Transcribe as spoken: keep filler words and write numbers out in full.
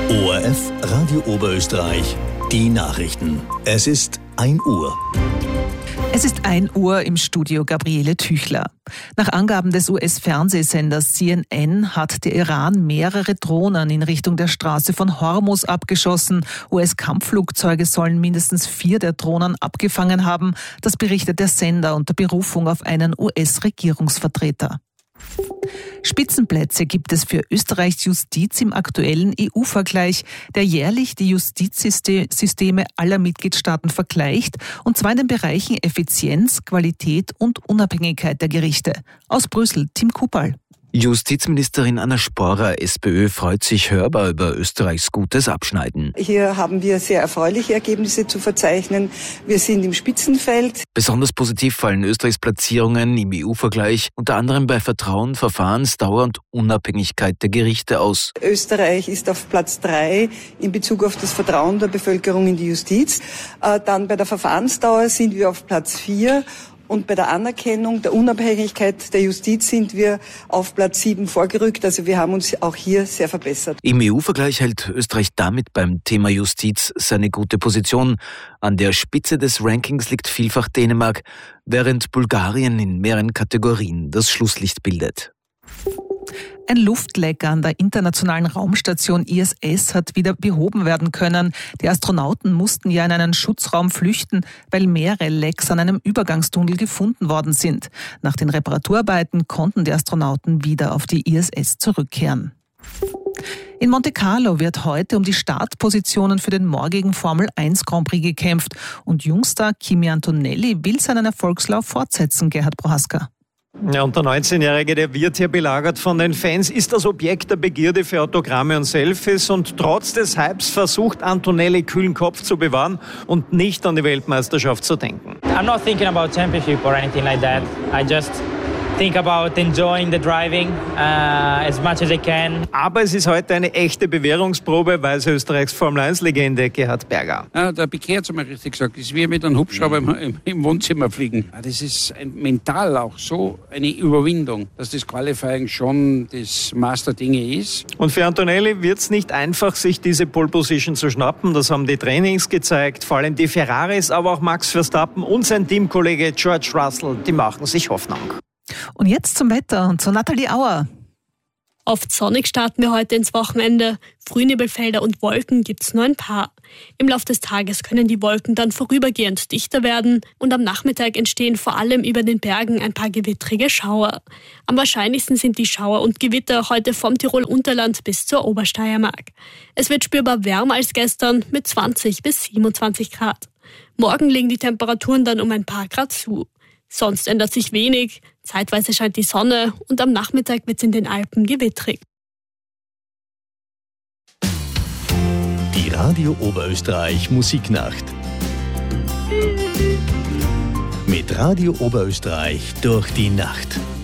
O R F Radio Oberösterreich, die Nachrichten. Es ist ein Uhr. Es ist ein Uhr, im Studio Gabriele Tüchler. Nach Angaben des U S-Fernsehsenders C N N hat der Iran mehrere Drohnen in Richtung der Straße von Hormuz abgeschossen. U S-Kampfflugzeuge sollen mindestens vier der Drohnen abgefangen haben. Das berichtet der Sender unter Berufung auf einen U S-Regierungsvertreter. Spitzenplätze gibt es für Österreichs Justiz im aktuellen E U-Vergleich, der jährlich die Justizsysteme aller Mitgliedstaaten vergleicht, und zwar in den Bereichen Effizienz, Qualität und Unabhängigkeit der Gerichte. Aus Brüssel, Tim Kupal. Justizministerin Anna Sporer, SPÖ, freut sich hörbar über Österreichs gutes Abschneiden. Hier haben wir sehr erfreuliche Ergebnisse zu verzeichnen. Wir sind im Spitzenfeld. Besonders positiv fallen Österreichs Platzierungen im E U-Vergleich unter anderem bei Vertrauen, Verfahrensdauer und Unabhängigkeit der Gerichte aus. Österreich ist auf Platz drei in Bezug auf das Vertrauen der Bevölkerung in die Justiz. Dann bei der Verfahrensdauer sind wir auf Platz vier. Und bei der Anerkennung der Unabhängigkeit der Justiz sind wir auf Platz sieben vorgerückt. Also wir haben uns auch hier sehr verbessert. Im E U-Vergleich hält Österreich damit beim Thema Justiz seine gute Position. An der Spitze des Rankings liegt vielfach Dänemark, während Bulgarien in mehreren Kategorien das Schlusslicht bildet. Ein Luftleck an der internationalen Raumstation I S S hat wieder behoben werden können. Die Astronauten mussten ja in einen Schutzraum flüchten, weil mehrere Lecks an einem Übergangstunnel gefunden worden sind. Nach den Reparaturarbeiten konnten die Astronauten wieder auf die I S S zurückkehren. In Monte Carlo wird heute um die Startpositionen für den morgigen Formel eins Grand Prix gekämpft. Und Jungstar Kimi Antonelli will seinen Erfolgslauf fortsetzen, Gerhard Prohaska. Ja, und der neunzehnjährige, der wird hier belagert von den Fans, ist das Objekt der Begierde für Autogramme und Selfies, und trotz des Hypes versucht Antonelli kühlen Kopf zu bewahren und nicht an die Weltmeisterschaft zu denken. I'm not thinking about championship or anything like that. I just think about enjoying the driving uh, as much as I can. Aber es ist heute eine echte Bewährungsprobe, weiß Österreichs Formel eins Legende Gerhard Berger. Ja, der Piquet hat es mal richtig gesagt, es ist wie mit einem Hubschrauber im, im Wohnzimmer fliegen. Das ist ein, mental auch so eine Überwindung, dass das Qualifying schon das Master-Dinge ist. Und für Antonelli wird es nicht einfach, sich diese Pole Position zu schnappen. Das haben die Trainings gezeigt, vor allem die Ferraris, aber auch Max Verstappen und sein Teamkollege George Russell, die machen sich Hoffnung. Und jetzt zum Wetter und zu Nathalie Auer. Oft sonnig starten wir heute ins Wochenende. Frühnebelfelder und Wolken gibt's nur ein paar. Im Laufe des Tages können die Wolken dann vorübergehend dichter werden und am Nachmittag entstehen vor allem über den Bergen ein paar gewittrige Schauer. Am wahrscheinlichsten sind die Schauer und Gewitter heute vom Tiroler Unterland bis zur Obersteiermark. Es wird spürbar wärmer als gestern mit zwanzig bis siebenundzwanzig Grad. Morgen legen die Temperaturen dann um ein paar Grad zu. Sonst ändert sich wenig, zeitweise scheint die Sonne und am Nachmittag wird es in den Alpen gewittrig. Die Radio Oberösterreich Musiknacht. Mit Radio Oberösterreich durch die Nacht.